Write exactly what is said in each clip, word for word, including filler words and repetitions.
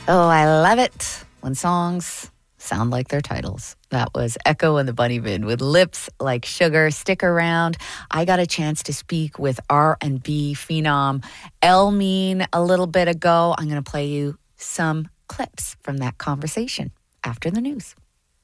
Oh, I love it when songs sound like their titles. That was Echo and the Bunnymen with Lips Like Sugar. Stick around. I got a chance to speak with R and B phenom Elmeen a little bit ago. I'm going to play you some clips from that conversation after the news.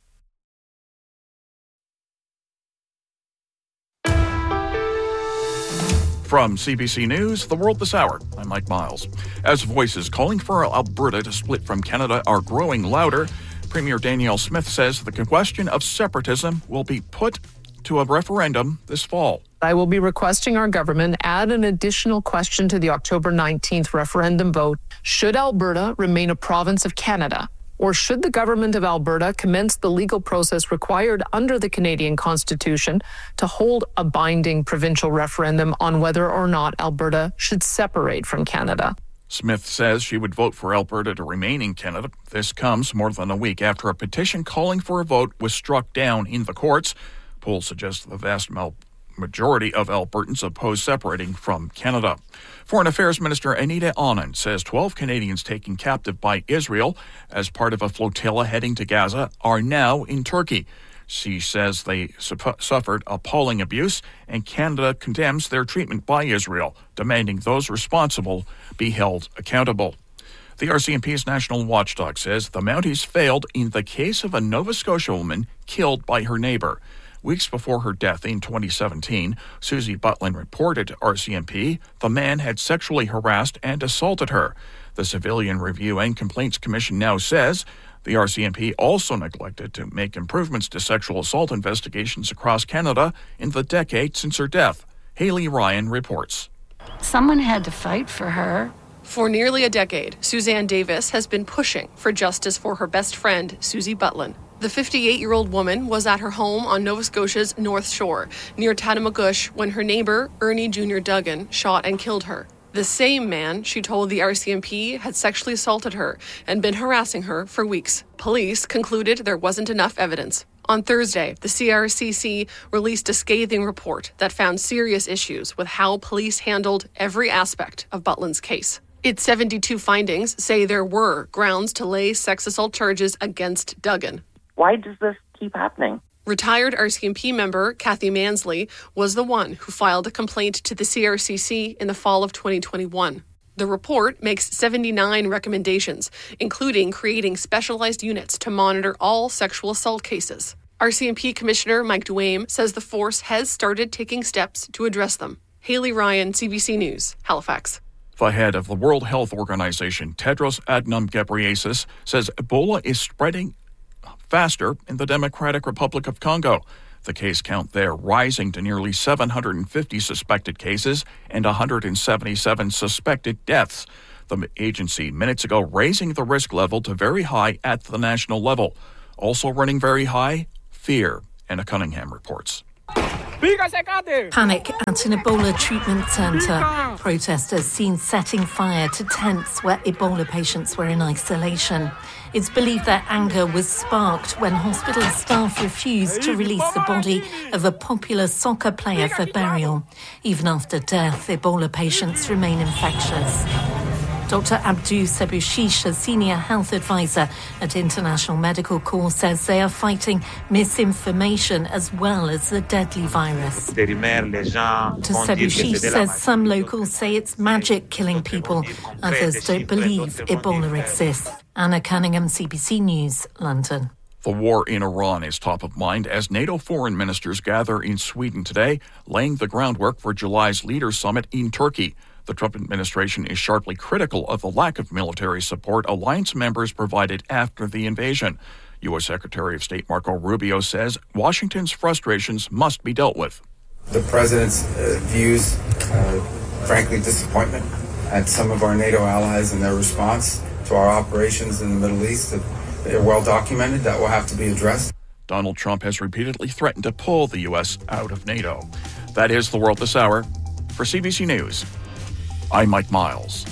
From C B C News, The World This Hour, I'm Mike Miles. As voices calling for Alberta to split from Canada are growing louder, Premier Danielle Smith says the question of separatism will be put to a referendum this fall. I will be requesting our government add an additional question to the October nineteenth referendum vote. Should Alberta remain a province of Canada? Or should the government of Alberta commence the legal process required under the Canadian Constitution to hold a binding provincial referendum on whether or not Alberta should separate from Canada? Smith says she would vote for Alberta to remain in Canada. This comes more than a week after a petition calling for a vote was struck down in the courts. Polls suggest the vast majority of Albertans oppose separating from Canada. Foreign Affairs Minister Anita Anand says twelve Canadians taken captive by Israel as part of a flotilla heading to Gaza are now in Turkey. She says they su- suffered appalling abuse, and Canada condemns their treatment by Israel, demanding those responsible be held accountable. The R C M P's national watchdog says the Mounties failed in the case of a Nova Scotia woman killed by her neighbor. Weeks before her death in twenty seventeen, Susie Butlin reported to R C M P the man had sexually harassed and assaulted her. The Civilian Review and Complaints Commission now says the R C M P also neglected to make improvements to sexual assault investigations across Canada in the decade since her death. Haley Ryan reports. Someone had to fight for her. For nearly a decade, Suzanne Davis has been pushing for justice for her best friend, Susie Butlin. The fifty-eight-year-old woman was at her home on Nova Scotia's North Shore, near Tatamagouche, when her neighbor, Ernie Junior Duggan, shot and killed her. The same man, she told the R C M P, had sexually assaulted her and been harassing her for weeks. Police concluded there wasn't enough evidence. On Thursday, the C R C C released a scathing report that found serious issues with how police handled every aspect of Butlin's case. Its seventy-two findings say there were grounds to lay sex assault charges against Duggan. Why does this keep happening? Retired R C M P member Kathy Mansley was the one who filed a complaint to the C R C C in the fall of twenty twenty-one. The report makes seventy-nine recommendations, including creating specialized units to monitor all sexual assault cases. R C M P Commissioner Mike Duame says the force has started taking steps to address them. Haley Ryan, C B C News, Halifax. The head of the World Health Organization, Tedros Adhanom Ghebreyesus, says Ebola is spreading faster in the Democratic Republic of Congo. The case count there rising to nearly seven hundred fifty suspected cases and one hundred seventy-seven suspected deaths. The agency minutes ago raising the risk level to very high at the national level. Also running very high, fear, Anna Cunningham reports. Panic at an Ebola treatment centre. Protesters seen setting fire to tents where Ebola patients were in isolation. It's believed their anger was sparked when hospital staff refused to release the body of a popular soccer player for burial. Even after death, Ebola patients remain infectious. Doctor Abdou Sebouchiche, a senior health advisor at International Medical Corps, says they are fighting misinformation as well as the deadly virus. Sebouchiche says some locals say it's magic killing people. Others don't believe Ebola exists. Anna Cunningham, C B C News, London. The war in Iran is top of mind as NATO foreign ministers gather in Sweden today, laying the groundwork for July's Leaders Summit in Turkey. The Trump administration is sharply critical of the lack of military support alliance members provided after the invasion. U S. Secretary of State Marco Rubio says Washington's frustrations must be dealt with. The president's uh, views, uh, frankly, disappointment at some of our NATO allies and their response to our operations in the Middle East. They're well documented. That will have to be addressed. Donald Trump has repeatedly threatened to pull the U S out of NATO. That is The World This Hour. For C B C News, I'm Mike Miles.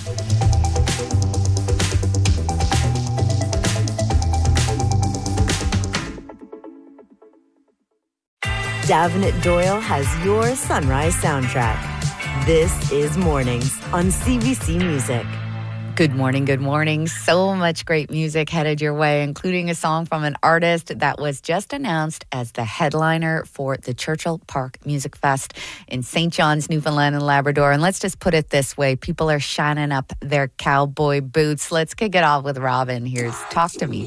Davenant Doyle has your sunrise soundtrack. This is Mornings on C B C Music. Good morning, good morning. So much great music headed your way, including a song from an artist that was just announced as the headliner for the Churchill Park Music Fest in Saint John's, Newfoundland and Labrador. And let's just put it this way, people are shining up their cowboy boots. Let's kick it off with Robin. Here's Talk to Me.